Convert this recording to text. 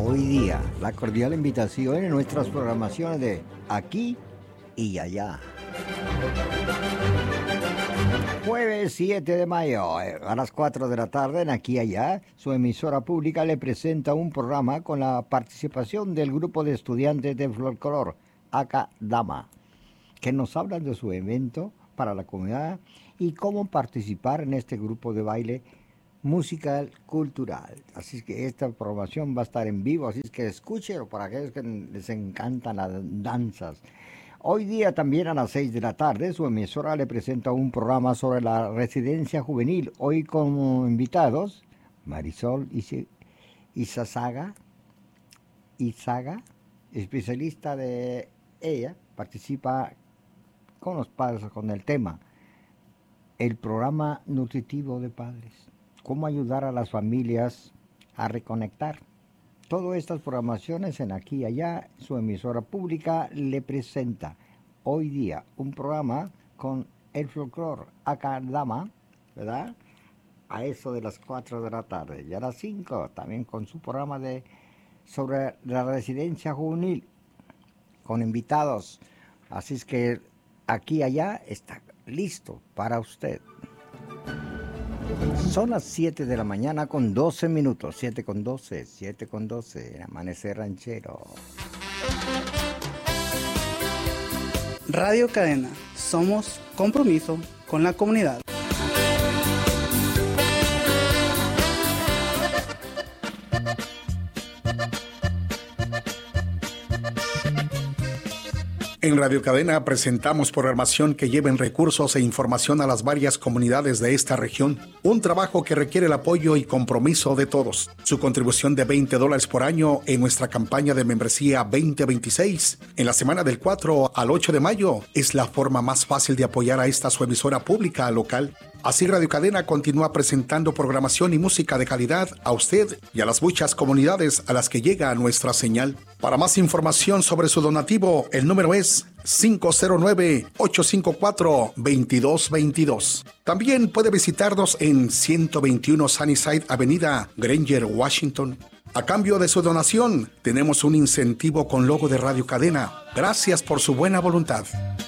hoy día. La cordial invitación en nuestras programaciones de aquí y allá. Jueves 7 de mayo, a las 4 de la tarde, en Aquí y Allá, su emisora pública le presenta un programa con la participación del grupo de estudiantes de folclore, Acadama, que nos hablan de su evento para la comunidad y cómo participar en este grupo de baile musical cultural. Así que esta programación va a estar en vivo, así es que escúchelo para aquellos que les encantan las danzas. Hoy día también a las 6 de la tarde su emisora le presenta un programa sobre la residencia juvenil. Hoy como invitados Marisol Izaga, especialista de ella, participa con los padres con el tema el programa nutritivo de padres. Cómo ayudar a las familias a reconectar. Todas estas programaciones en Aquí y Allá, su emisora pública le presenta hoy día un programa con el folclore Acadama, ¿verdad? A eso de las 4 de la tarde. Y a las 5 también con su programa sobre la residencia juvenil, con invitados. Así es que Aquí y Allá está listo para usted. Son las 7 de la mañana con 12 minutos, 7 con 12, amanecer ranchero. Radio Cadena, somos compromiso con la comunidad. En Radio Cadena presentamos programación que lleven recursos e información a las varias comunidades de esta región. Un trabajo que requiere el apoyo y compromiso de todos. Su contribución de $20 por año en nuestra campaña de membresía 2026 en la semana del 4 al 8 de mayo es la forma más fácil de apoyar a esta su emisora pública local. Así Radio Cadena continúa presentando programación y música de calidad a usted y a las muchas comunidades a las que llega nuestra señal. Para más información sobre su donativo, el número es 509-854-2222. También puede visitarnos en 121 Sunnyside Avenida, Granger, Washington. A cambio de su donación, tenemos un incentivo con logo de Radio Cadena. Gracias por su buena voluntad.